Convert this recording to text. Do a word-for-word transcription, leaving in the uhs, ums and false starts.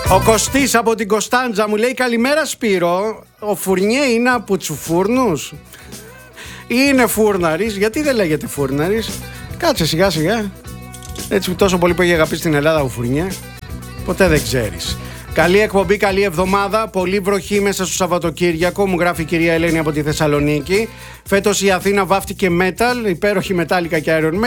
Ο Κωστής από την Κωνσταντζα μου λέει καλημέρα Σπύρο. Ο Φουρνιέ είναι από τσουφούρνους ή είναι φούρναρης? Γιατί δεν λέγεται φούρναρης? Κάτσε σιγά σιγά. Έτσι τόσο πολύ που έχει αγαπήσει στην Ελλάδα ο Φουρνιέ. Ποτέ δεν ξέρεις. Καλή εκπομπή, καλή εβδομάδα. Πολύ βροχή μέσα στο Σαββατοκύριακο. Μου γράφει η κυρία Ελένη από τη Θεσσαλονίκη. Φέτος η Αθήνα βάφτηκε metal, υπέροχη Metallica και Iron Maiden.